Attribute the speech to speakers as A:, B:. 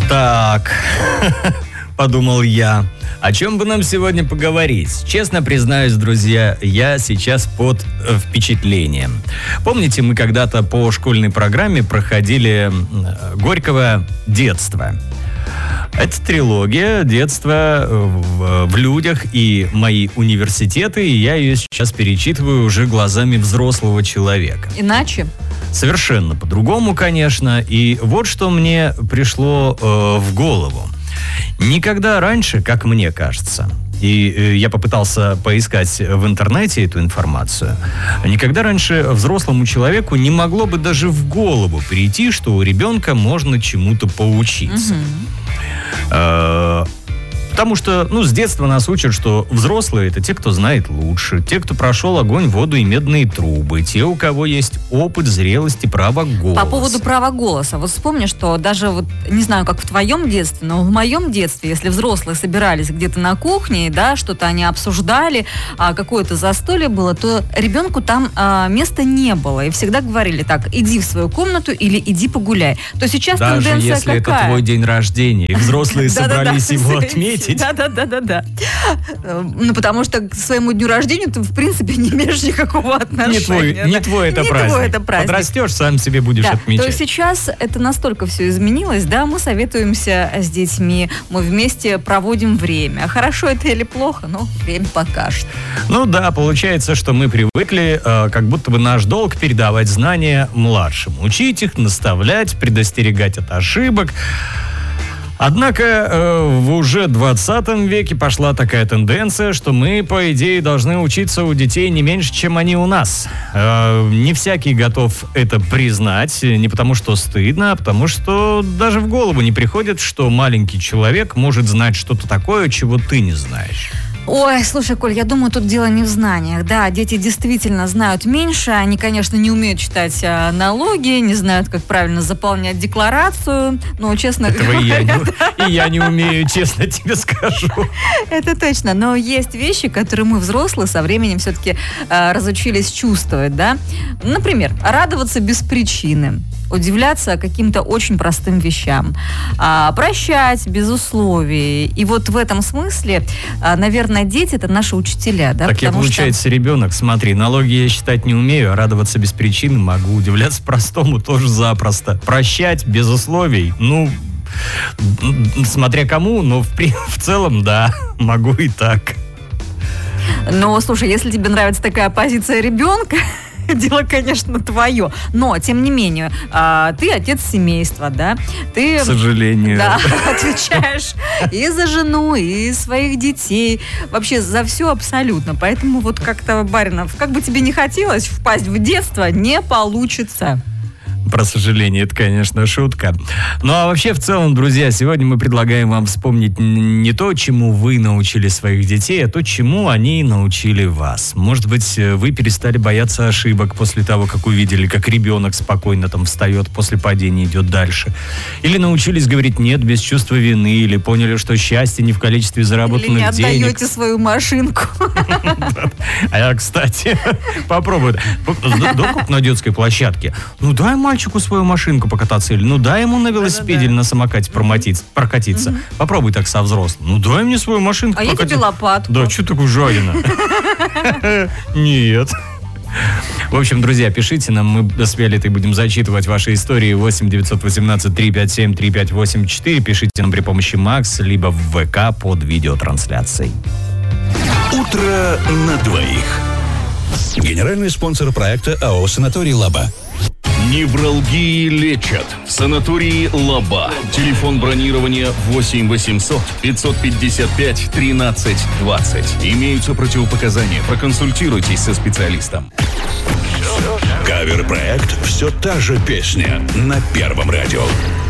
A: Так, подумал я, о чем бы нам сегодня поговорить? Честно признаюсь, друзья, я сейчас под впечатлением. Помните, мы когда-то по школьной программе проходили Горького «Детство». Это трилогия «Детство в людях» и мои университеты, и я ее сейчас перечитываю уже глазами взрослого человека.
B: Иначе?
A: Совершенно по-другому, конечно. И вот что мне пришло в голову. Никогда раньше, как мне кажется, и я попытался поискать в интернете эту информацию, никогда раньше взрослому человеку не могло бы даже в голову прийти, что у ребенка можно чему-то поучиться. Потому что, с детства нас учат, что взрослые — это те, кто знает лучше, те, кто прошел огонь, воду и медные трубы, те, у кого есть опыт, зрелость и право голоса.
B: По поводу права голоса. Вот вспомни, что даже, не знаю, как в твоем детстве, но в моем детстве, если взрослые собирались где-то на кухне, да, что-то они обсуждали, какое-то застолье было, то ребенку там места не было. И всегда говорили так: иди в свою комнату или иди погуляй. То сейчас
A: даже
B: тенденция
A: если
B: какая?
A: Это твой день рождения, и взрослые собрались его отметить.
B: Да. Потому что к своему дню рождения ты, в принципе, не имеешь никакого отношения.
A: Не твой это праздник. Подрастешь, сам себе будешь отмечать.
B: То сейчас это настолько все изменилось, да, мы советуемся с детьми, мы вместе проводим время. Хорошо это или плохо, но время покажет.
A: Получается, что мы привыкли, как будто бы наш долг передавать знания младшим. Учить их, наставлять, предостерегать от ошибок. Однако в уже 20 веке пошла такая тенденция, что мы, по идее, должны учиться у детей не меньше, чем они у нас. Не всякий готов это признать, не потому что стыдно, а потому что даже в голову не приходит, что маленький человек может знать что-то такое, чего ты не знаешь.
B: Ой, слушай, Коль, я думаю, тут дело не в знаниях. Да, дети действительно знают меньше. Они, конечно, не умеют читать налоги, не знают, как правильно заполнять декларацию. Но, честно говоря...
A: И я не умею, честно тебе скажу.
B: Это точно. Но есть вещи, которые мы, взрослые, со временем все-таки разучились чувствовать, да? Например, радоваться без причины. Удивляться каким-то очень простым вещам. Прощать без условий. И вот в этом смысле, наверное, дети — это наши учителя. Да?
A: Так я, получается, ребенок, смотри, налоги я считать не умею, а радоваться без причины могу. Удивляться простому тоже запросто. Прощать без условий, смотря кому, но в целом, да, могу и так.
B: Но, слушай, если тебе нравится такая позиция ребенка, дело, конечно, твое. Но, тем не менее, ты отец семейства, да? Ты,
A: к сожалению.
B: Да, отвечаешь и за жену, и своих детей. Вообще за все абсолютно. Поэтому вот как-то, Баринов, как бы тебе не хотелось впасть в детство, не получится.
A: Про сожаление, это, конечно, шутка. А вообще, в целом, друзья, сегодня мы предлагаем вам вспомнить не то, чему вы научили своих детей, а то, чему они научили вас. Может быть, вы перестали бояться ошибок после того, как увидели, как ребенок спокойно там встает, после падения идет дальше. Или научились говорить «нет» без чувства вины, или поняли, что счастье не в количестве заработанных денег.
B: Или не отдаете свою машинку.
A: А, кстати, попробуй. Как на детской площадке. Дай мальчику свою машинку покататься, или дай ему на велосипеде или на самокате прокатиться. Попробуй так со взрослым. Дай мне свою машинку
B: покатиться. Я тебе лопатку.
A: Да, что такое жадина? Нет. В общем, друзья, пишите нам, мы с Виолеттой будем зачитывать ваши истории. 8-918-357-3584. Пишите нам при помощи Макс, либо в ВК под видеотрансляцией.
C: Утро на двоих. Генеральный спонсор проекта АО «Санаторий Лаба».
D: Невралгии лечат в санатории Лаба. Телефон бронирования 8 800 555 13 20. Имеются противопоказания. Проконсультируйтесь со специалистом.
C: Кавер-проект «Все та же песня» на Первом радио.